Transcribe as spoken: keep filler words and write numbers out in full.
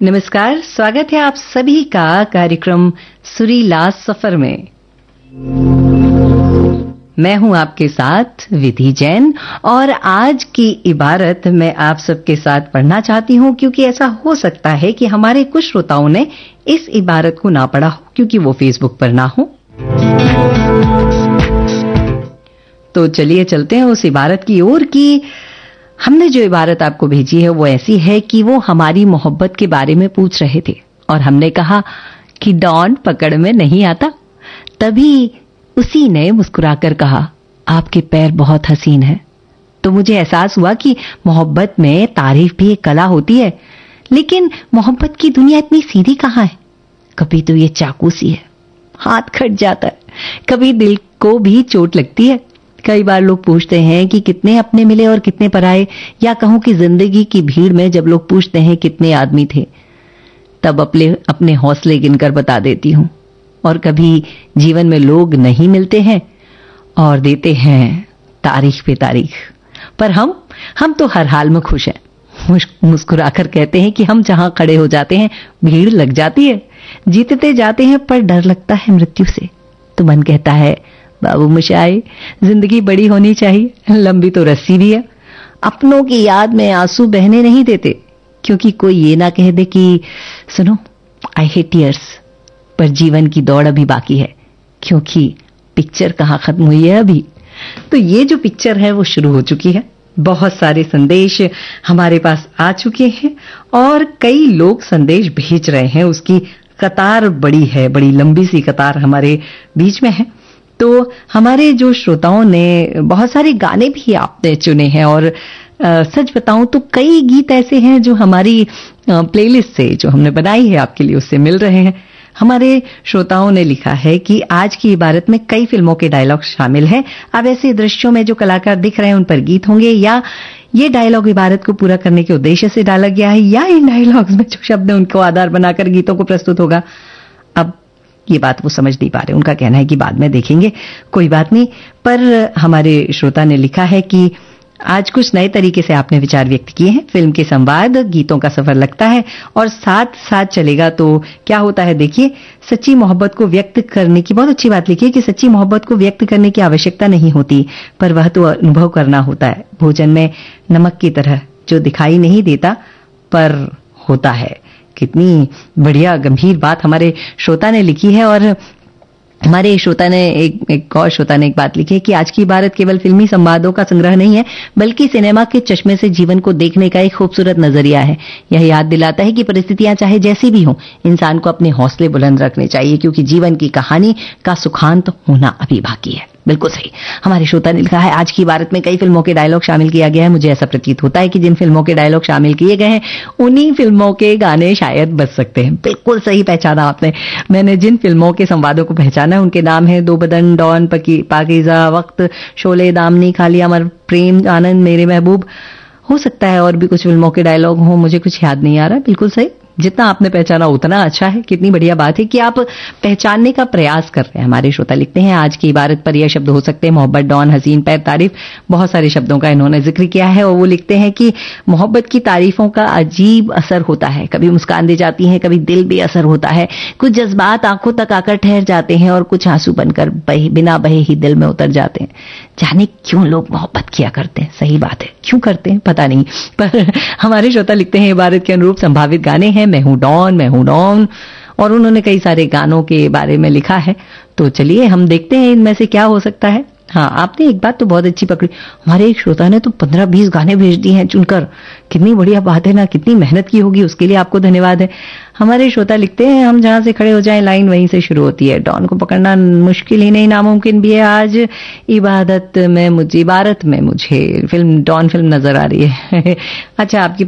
नमस्कार, स्वागत है आप सभी का कार्यक्रम सुरीला सफर में। मैं हूं आपके साथ विधि जैन और आज की इबारत मैं आप सबके साथ पढ़ना चाहती हूं क्योंकि ऐसा हो सकता है कि हमारे कुछ श्रोताओं ने इस इबारत को ना पढ़ा हो क्योंकि वो फेसबुक पर ना हो। तो चलिए चलते हैं उस इबारत की ओर कि हमने जो इबारत आपको भेजी है वो ऐसी है कि वो हमारी मोहब्बत के बारे में पूछ रहे थे और हमने कहा कि डॉन पकड़ में नहीं आता। तभी उसी ने मुस्कुराकर कहा, आपके पैर बहुत हसीन हैं। तो मुझे एहसास हुआ कि मोहब्बत में तारीफ भी एक कला होती है, लेकिन मोहब्बत की दुनिया इतनी सीधी कहाँ है। कभी तो ये चाकू सी है, हाथ कट जाता है, कभी दिल को भी चोट लगती है। कई बार लोग पूछते हैं कि कितने अपने मिले और कितने पराए, या कहूं कि जिंदगी की भीड़ में जब लोग पूछते हैं कितने आदमी थे, तब अपने अपने हौसले गिनकर बता देती हूं। और कभी जीवन में लोग नहीं मिलते हैं और देते हैं तारीख पे तारीख, पर हम हम तो हर हाल में खुश हैं। मुस्कुराकर कहते हैं कि हम जहां खड़े हो जाते हैं भीड़ लग जाती है, जीतते जाते हैं पर डर लगता है मृत्यु से। तो मन कहता है बाबू मुशाए, जिंदगी बड़ी होनी चाहिए, लंबी तो रस्सी भी है। अपनों की याद में आंसू बहने नहीं देते क्योंकि कोई ये ना कह दे कि सुनो आई हेट टीयर्स, पर जीवन की दौड़ अभी बाकी है क्योंकि पिक्चर कहां खत्म हुई है अभी। तो ये जो पिक्चर है वो शुरू हो चुकी है। बहुत सारे संदेश हमारे पास आ चुके हैं और कई लोग संदेश भेज रहे हैं। उसकी कतार बड़ी है, बड़ी लंबी सी कतार हमारे बीच में है। तो हमारे जो श्रोताओं ने बहुत सारे गाने भी आपने चुने हैं और आ, सच बताऊं तो कई गीत ऐसे हैं जो हमारी प्लेलिस्ट से जो हमने बनाई है आपके लिए उससे मिल रहे हैं। हमारे श्रोताओं ने लिखा है कि आज की इबारत में कई फिल्मों के डायलॉग शामिल हैं। अब ऐसे दृश्यों में जो कलाकार दिख रहे हैं उन पर गीत होंगे, या ये डायलॉग इबारत को पूरा करने के उद्देश्य से डाला गया है, या इन डायलॉग्स में जो शब्द है उनको आधार बनाकर गीतों को प्रस्तुत होगा। अब ये बात वो समझ नहीं पा रहे, उनका कहना है कि बाद में देखेंगे, कोई बात नहीं। पर हमारे श्रोता ने लिखा है कि आज कुछ नए तरीके से आपने विचार व्यक्त किए हैं। फिल्म के संवाद गीतों का सफर लगता है और साथ साथ चलेगा तो क्या होता है। देखिए, सच्ची मोहब्बत को व्यक्त करने की बहुत अच्छी बात लिखी है कि सच्ची मोहब्बत को व्यक्त करने की आवश्यकता नहीं होती, पर वह तो अनुभव करना होता है। भोजन में नमक की तरह जो दिखाई नहीं देता पर होता है। कितनी बढ़िया गंभीर बात हमारे श्रोता ने लिखी है। और हमारे श्रोता ने एक एक और श्रोता ने एक बात लिखी है कि आज की इबारत केवल फिल्मी संवादों का संग्रह नहीं है, बल्कि सिनेमा के चश्मे से जीवन को देखने का एक खूबसूरत नजरिया है। यह याद दिलाता है कि परिस्थितियां चाहे जैसी भी हों, इंसान को अपने हौसले बुलंद रखने चाहिए क्योंकि जीवन की कहानी का सुखांत होना अभी बाकी है। बिल्कुल सही। हमारे श्रोता ने लिखा है आज की इबारत में कई फिल्मों के डायलॉग शामिल किया गया है। मुझे ऐसा प्रतीत होता है कि जिन फिल्मों के डायलॉग शामिल किए गए हैं उन्हीं फिल्मों के गाने शायद बज सकते हैं। बिल्कुल सही पहचाना आपने। मैंने जिन फिल्मों के संवादों को पहचाना है उनके नाम है दो बदन, डॉन, पाकीज़ा, वक्त, शोले, दामनी, खाली, अमर प्रेम, आनंद, मेरे महबूब। हो सकता है और भी कुछ फिल्मों के डायलॉग हो, मुझे कुछ याद नहीं आ रहा। बिल्कुल सही, जितना आपने पहचाना उतना अच्छा है। कितनी बढ़िया बात है कि आप पहचानने का प्रयास कर रहे हैं। हमारे श्रोता लिखते हैं आज की इबारत पर यह शब्द हो सकते हैं मोहब्बत, डॉन, हसीन, पैर, तारीफ। बहुत सारे शब्दों का इन्होंने जिक्र किया है और वो लिखते हैं कि मोहब्बत की तारीफों का अजीब असर होता है। कभी मुस्कान दे जाती है, कभी दिल भी असर होता है। कुछ जज्बात आंखों तक आकर ठहर जाते हैं और कुछ आंसू बनकर बहे, बिना बहे ही दिल में उतर जाते हैं। जाने क्यों लोग मोहब्बत किया करते हैं। सही बात है, क्यों करते हैं पता नहीं, पर हमारे श्रोता लिखते हैं इबारत के अनुरूप संभावित गाने हैं मैं हूं डॉन, मैं हूं डॉन, और उन्होंने कई सारे गानों के बारे में लिखा है। तो चलिए हम देखते हैं इनमें से क्या हो सकता है। हाँ, आपने एक बात तो बहुत अच्छी पकड़ी। हमारे एक श्रोता ने तो पंद्रह बीस गाने भेज दिए हैं चुनकर। कितनी बढ़िया बात है ना, कितनी मेहनत की होगी, उसके लिए आपको धन्यवाद है। हमारे श्रोता लिखते हैं हम जहां से खड़े हो जाएं लाइन वहीं से शुरू होती है। डॉन को पकड़ना मुश्किल ही नहीं, नामुमकिन भी है। आज इबादत में मुझे इबारत में मुझे फिल्म डॉन फिल्म नजर आ रही है। अच्छा, आपकी